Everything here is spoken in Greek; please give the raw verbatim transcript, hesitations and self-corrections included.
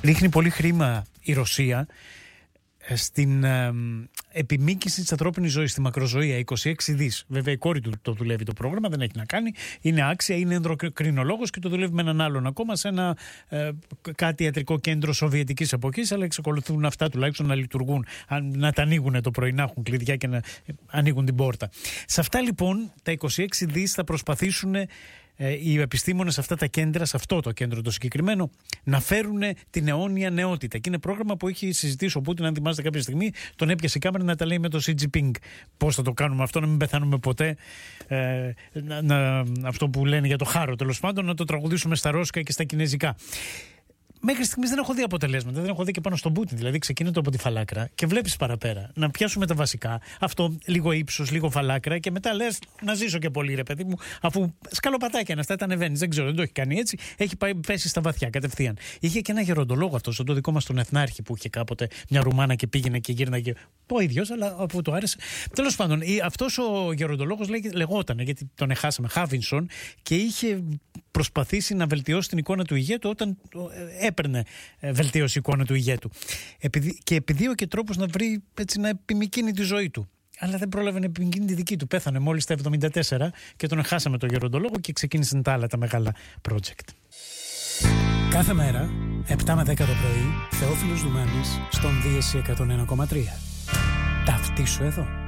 ρίχνει πολύ χρήμα η Ρωσία στην ε, επιμήκυση της ανθρώπινης ζωής, στη μακροζωία, είκοσι έξι δις. Βέβαια η κόρη του το δουλεύει το πρόγραμμα, δεν έχει να κάνει, είναι άξια, είναι ενδοκρινολόγος και το δουλεύει με έναν άλλον ακόμα σε ένα ε, κάτι ιατρικό κέντρο σοβιετικής εποχής, αλλά εξακολουθούν αυτά τουλάχιστον να λειτουργούν, να τα ανοίγουν το πρωί, να έχουν κλειδιά και να ανοίγουν την πόρτα. Σε αυτά λοιπόν τα είκοσι έξι δις θα προσπαθήσουν οι επιστήμονες σε αυτά τα κέντρα, σε αυτό το κέντρο το συγκεκριμένο, να φέρουν την αιώνια νεότητα. Και είναι πρόγραμμα που έχει συζητήσει ο Πούτιν, αν θυμάστε κάποια στιγμή, τον έπιασε η κάμερα να τα λέει με το Σι Τζινπίνγκ. Πώς θα το κάνουμε αυτό, να μην πεθάνουμε ποτέ. Ε, να, να, αυτό που λένε για το χάρο, τέλος πάντων, να το τραγουδήσουμε στα ρώσικα και στα κινέζικα. Μέχρι στιγμής δεν έχω δει αποτελέσματα, δεν έχω δει και πάνω στον Πούτιν. Δηλαδή, ξεκινάει από τη φαλάκρα και βλέπεις παραπέρα. Να πιάσουμε τα βασικά. Αυτό, λίγο ύψος, λίγο φαλάκρα και μετά λες να ζήσω και πολύ, ρε παιδί μου, αφού σκαλοπατάκια να στα τα ανεβαίνεις. Δεν ξέρω, δεν το έχει κάνει έτσι. Έχει πάει, πέσει στα βαθιά κατευθείαν. Είχε και ένα γεροντολόγο αυτό, σαν το δικό μας τον Εθνάρχη που είχε κάποτε μια Ρουμάνα και πήγαινε και γύρναγε. Ο ίδιος, αλλά αφού το άρεσε. Τέλος πάντων, αυτός ο γεροντολόγος λεγόταν, γιατί τον εχάσαμε, Χάβινσον, και είχε προσπαθήσει να βελτιώσει την εικόνα του ηγέτου όταν έπαιρνε βελτίωση εικόνα του ηγέτου. Επειδή, και επιδίωκε τρόπους να βρει, έτσι, να επιμικρύνει τη ζωή του. Αλλά δεν πρόλαβε να επιμικρύνει τη δική του. Πέθανε μόλις τα εβδομήντα τέσσερα και τον χάσαμε τον γεροντολόγο και ξεκίνησαν τα άλλα τα μεγάλα project. Κάθε μέρα, επτά με δέκα το πρωί, Θεόφιλος Δουμάνης στον Δίεση εκατόν ένα κόμμα τρία. Ταυτίσου εδώ.